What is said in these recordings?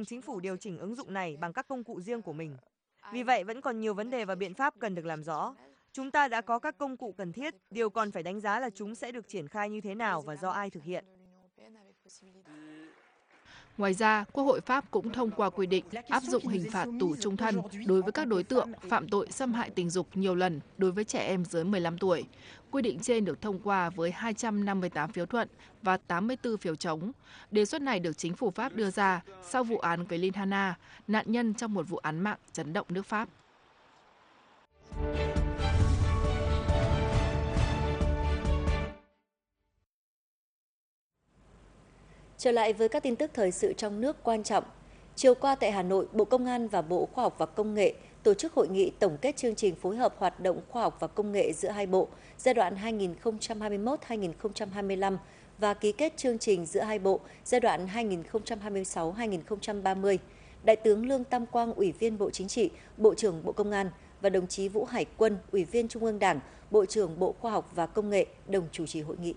cùng chính phủ điều chỉnh ứng dụng này bằng các công cụ riêng của mình. Vì vậy, vẫn còn nhiều vấn đề và biện pháp cần được làm rõ. Chúng ta đã có các công cụ cần thiết, điều còn phải đánh giá là chúng sẽ được triển khai như thế nào và do ai thực hiện. Ngoài ra, Quốc hội Pháp cũng thông qua quy định áp dụng hình phạt tù trung thân đối với các đối tượng phạm tội xâm hại tình dục nhiều lần đối với trẻ em dưới 15 tuổi. Quy định trên được thông qua với 258 phiếu thuận và 84 phiếu chống. Đề xuất này được chính phủ Pháp đưa ra sau vụ án với Lin Hana, nạn nhân trong một vụ án mạng chấn động nước Pháp. Trở lại với các tin tức thời sự trong nước quan trọng. Chiều qua tại Hà Nội, Bộ Công an và Bộ Khoa học và Công nghệ tổ chức hội nghị tổng kết chương trình phối hợp hoạt động khoa học và công nghệ giữa hai bộ giai đoạn 2021-2025 và ký kết chương trình giữa hai bộ giai đoạn 2026-2030. Đại tướng Lương Tam Quang, Ủy viên Bộ Chính trị, Bộ trưởng Bộ Công an và đồng chí Vũ Hải Quân, Ủy viên Trung ương Đảng, Bộ trưởng Bộ Khoa học và Công nghệ đồng chủ trì hội nghị.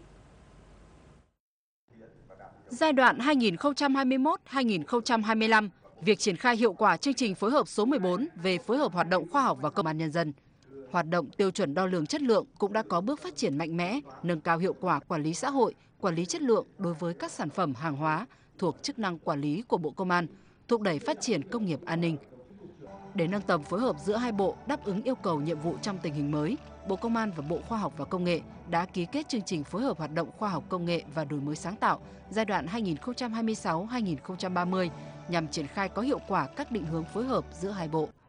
Giai đoạn 2021-2025, việc triển khai hiệu quả chương trình phối hợp số 14 về phối hợp hoạt động khoa học và công an nhân dân. Hoạt động tiêu chuẩn đo lường chất lượng cũng đã có bước phát triển mạnh mẽ, nâng cao hiệu quả quản lý xã hội, quản lý chất lượng đối với các sản phẩm hàng hóa thuộc chức năng quản lý của Bộ Công an, thúc đẩy phát triển công nghiệp an ninh. Để nâng tầm phối hợp giữa hai bộ đáp ứng yêu cầu nhiệm vụ trong tình hình mới, Bộ Công an và Bộ Khoa học và Công nghệ đã ký kết chương trình phối hợp hoạt động khoa học công nghệ và đổi mới sáng tạo giai đoạn 2026-2030 nhằm triển khai có hiệu quả các định hướng phối hợp giữa hai bộ.